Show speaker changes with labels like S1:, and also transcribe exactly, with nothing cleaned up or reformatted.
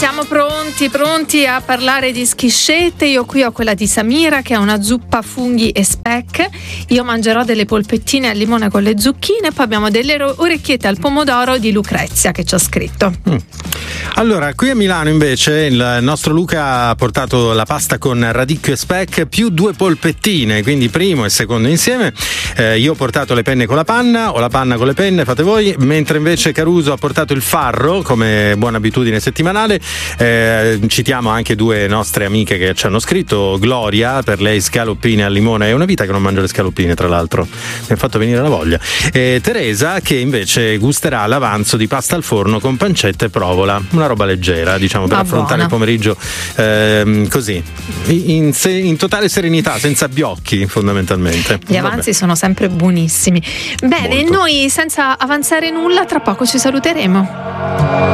S1: siamo pronti, pronti a parlare di schiscette. Io qui ho quella di Samira che è una zuppa funghi e speck. Io mangerò delle polpettine al limone con le zucchine. Poi abbiamo delle orecchiette al pomodoro di Lucrezia che ci ha scritto.
S2: Mm. Allora, qui a Milano invece il nostro Luca ha portato la pasta con radicchio e speck più due polpettine, quindi primo e secondo insieme. Eh, io ho portato le penne con la panna o la panna con le penne, fate voi, mentre invece Caruso ha portato il farro come buona abitudine settimanale. Eh, citiamo anche due nostre amiche che ci hanno scritto. Gloria, per lei scaloppine al limone, è una vita che non mangia le scaloppine tra l'altro, mi ha fatto venire la voglia. E Teresa che invece gusterà l'avanzo di pasta al forno con pancetta e provola, una roba leggera diciamo per ah, affrontare buona. Il pomeriggio ehm, così in, se, in totale serenità, senza biocchi fondamentalmente.
S1: Gli avanzi Vabbè. Sono sempre buonissimi. Bene, Molto. Noi senza avanzare nulla tra poco ci saluteremo.